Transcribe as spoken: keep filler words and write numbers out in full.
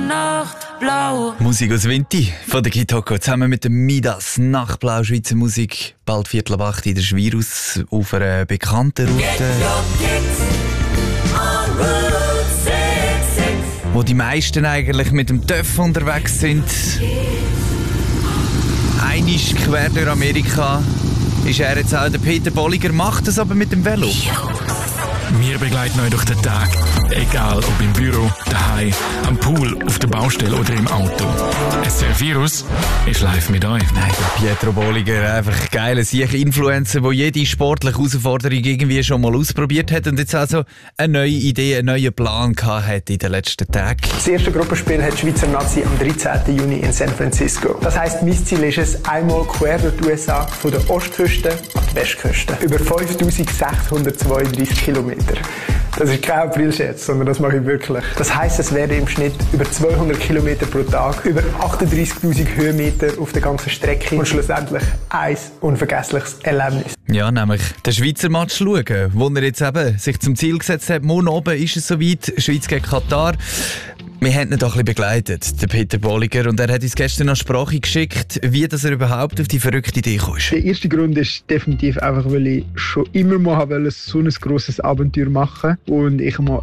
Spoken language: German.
Nachtblau. Musik aus Vinti von der Kitoko zusammen mit dem Midas. Nachtblau, Schweizer Musik. Bald Viertel ab acht in der Schwirus auf einer bekannten Route. Wo die meisten eigentlich mit dem Töff unterwegs sind. Einisch quer durch Amerika ist er jetzt auch. Der Peter Bolliger macht das aber mit dem Velo. Wir begleiten euch durch den Tag. Egal ob im Büro, daheim, am Pool, auf der Baustelle oder im Auto. S R Virus ist live mit euch. Nein, der Pietro Bolliger, einfach geiler Sieg-Influencer, der jede sportliche Herausforderung irgendwie schon mal ausprobiert hat und jetzt also eine neue Idee, einen neuen Plan gehabt hat in den letzten Tagen. Das erste Gruppenspiel hat die Schweizer Nazi am dreizehnten Juni in San Francisco. Das heisst, mein Ziel ist es, einmal quer durch die U S A von der Ostküste an die Westküste. Über fünftausendsechshundertzweiunddreißig Kilometer. Das ist kein Aprilscherz, sondern das mache ich wirklich. Das heisst, es werden im Schnitt über zweihundert Kilometer pro Tag, über achtunddreißigtausend Höhenmeter auf der ganzen Strecke und schlussendlich ein unvergessliches Erlebnis. Ja, nämlich den Schweizer Match schauen, wo er jetzt eben sich zum Ziel gesetzt hat. Morgen oben ist es soweit, Schweiz gegen Katar. Wir haben ihn doch ein bisschen begleitet, der Peter Bolliger, und er hat uns gestern noch Sprache geschickt, wie dass er überhaupt auf die verrückte Idee kam. Der erste Grund ist definitiv einfach, weil ich schon immer mal wollte, so ein grosses Abenteuer machen und ich mal